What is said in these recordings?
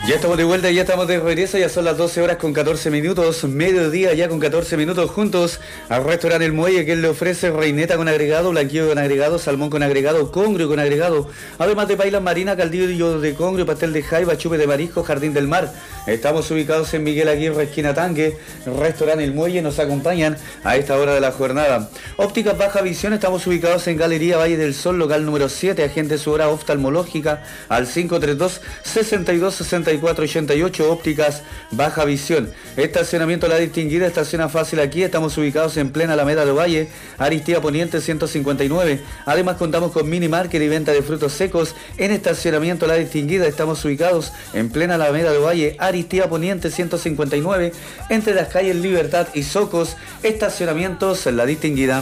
Ya estamos de vuelta, ya estamos de regreso, ya son las 12 horas con 14 minutos, mediodía ya con 14 minutos juntos al restaurante El Muelle, que él le ofrece reineta con agregado, blanquillo con agregado, salmón con agregado, congrio con agregado, además de pailas marinas, caldillo de congrio, pastel de jaiba, chupe de marisco, jardín del mar. Estamos ubicados en Miguel Aguirre, esquina Tanque, restaurante El Muelle, nos acompañan a esta hora de la jornada. Ópticas Baja Visión, estamos ubicados en Galería Valle del Sol, local número 7, agente su hora oftalmológica al 532-626488, Ópticas Baja Visión. Estacionamiento La Distinguida, estaciona fácil aquí, estamos ubicados en plena Alameda de Valle, Aristía Poniente 159. Además contamos con mini market y venta de frutos secos en estacionamiento La Distinguida, estamos ubicados en plena Alameda de Valle, Aristía Poniente 159, entre las calles Libertad y Socos, estacionamientos La Distinguida.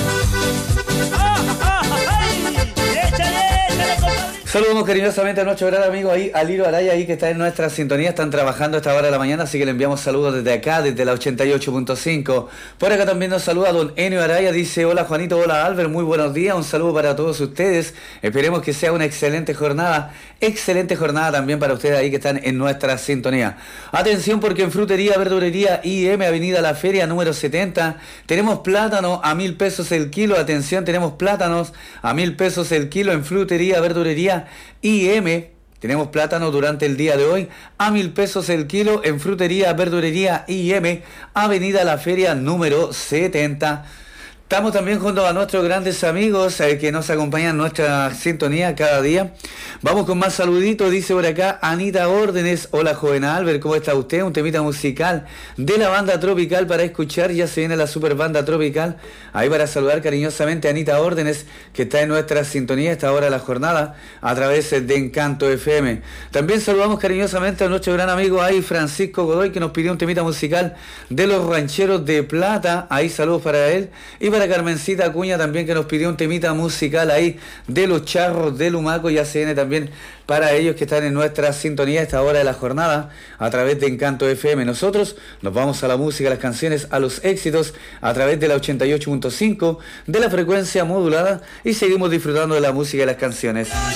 Saludamos cariñosamente a nuestro gran amigo ahí, Aliro Araya, ahí que está en nuestra sintonía, están trabajando a esta hora de la mañana, así que le enviamos saludos desde acá, desde la 88.5. Por acá también nos saluda don Enio Araya, dice: hola Juanito, hola Albert, muy buenos días, un saludo para todos ustedes, esperemos que sea una excelente jornada también para ustedes ahí que están en nuestra sintonía. Atención, porque en Frutería, Verdulería IM, Avenida La Feria, número 70, tenemos plátano a 1.000 pesos el kilo, atención, tenemos plátanos a 1.000 pesos el kilo en Frutería, Verdulería IM. Tenemos plátano durante el día de hoy a 1.000 pesos el kilo en Frutería, Verdulería IM, Avenida La Feria número 70. Estamos también junto a nuestros grandes amigos que nos acompañan en nuestra sintonía cada día. Vamos con más saluditos, dice por acá Anita Órdenes: hola joven Albert, ¿cómo está usted? Un temita musical de la banda Tropical para escuchar, ya se viene la super banda Tropical, ahí para saludar cariñosamente a Anita Órdenes, que está en nuestra sintonía a esta hora de la jornada a través de Encanto FM. También saludamos cariñosamente a nuestro gran amigo ahí Francisco Godoy, que nos pidió un temita musical de los Rancheros de Plata, ahí saludos para él, y para Carmencita Acuña también, que nos pidió un temita musical ahí de los Charros de Lumaco, ya se viene también para ellos que están en nuestra sintonía a esta hora de la jornada a través de Encanto FM. Nosotros nos vamos a la música, a las canciones, a los éxitos a través de la 88.5 de la frecuencia modulada y seguimos disfrutando de la música y las canciones.